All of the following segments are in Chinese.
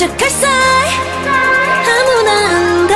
깜짝할 사이 아무나 안다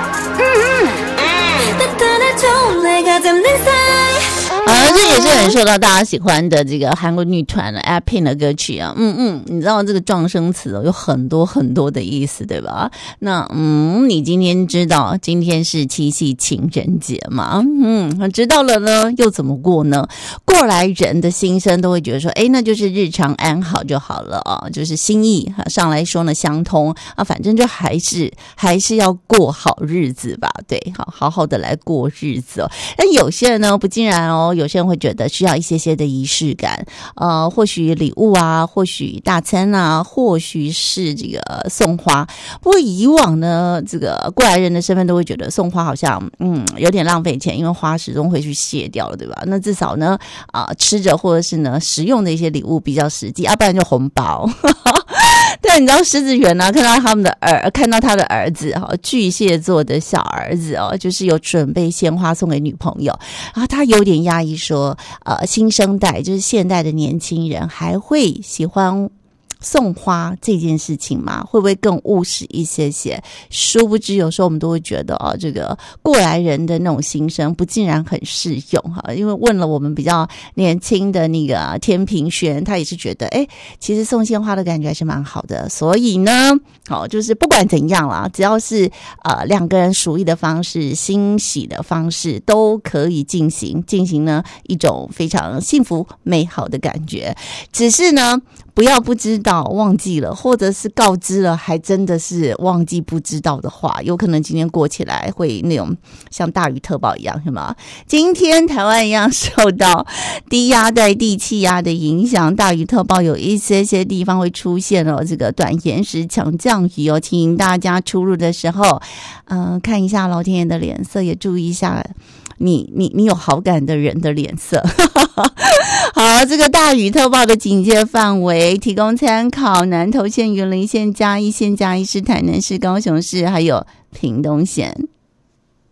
나타나줘 내가 잡는 사이 这也是很受到大家喜欢的这个韩国女团 Apin 的歌曲啊，你知道这个撞声词有很多很多的意思，对吧？那你今天知道今天是七夕情人节吗？知道了呢，又怎么过呢？过来人的心声都会觉得说，那就是日常安好就好了啊，就是心意上来说呢相通啊，反正就还是要过好日子吧，对，好好的来过日子哦。但有些人呢不尽然哦，有些人会觉得需要一些的仪式感，或许礼物啊，或许大餐啊，或许是这个送花。不过以往呢，这个过来人的身份都会觉得送花好像有点浪费钱，因为花始终会去谢掉了，对吧？那至少呢吃着或者是呢实用的一些礼物比较实际，不然就红包。但你知道狮子园呢，看到他的儿子巨蟹座的小儿子就是有准备鲜花送给女朋友，然后他有点压抑说新生代就是现代的年轻人还会喜欢送花这件事情嘛，会不会更务实一些？殊不知有时候我们都会觉得这个过来人的那种心声不尽然很适用因为问了我们比较年轻的那个天平轩，他也是觉得其实送鲜花的感觉还是蛮好的。所以呢就是不管怎样啦，只要是两个人属意的方式，欣喜的方式都可以进行呢一种非常幸福美好的感觉。只是呢不要不知道忘记了，或者是告知了还真的是忘记不知道的话，有可能今天过起来会那种像大雨特报一样，是吗？今天台湾一样受到低压带地气压的影响，大雨特报有一些地方会出现这个短延时强降雨请大家出入的时候看一下老天爷的脸色，也注意一下你有好感的人的脸色。好，这个大雨特报的警戒范围提供参考，南投县、云林县、嘉义县、嘉义市、台南市、高雄市还有屏东县。